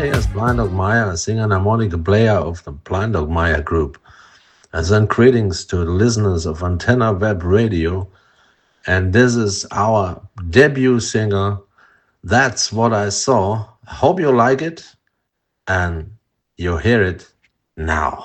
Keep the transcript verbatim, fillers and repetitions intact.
Hi, yes, Blind Dog Maya, singer and harmonica player of the Blind Dog Maya group. And then greetings to the listeners of Antenna Web Radio. And this is our debut singer. That's what I saw. Hope you like it and you hear it now.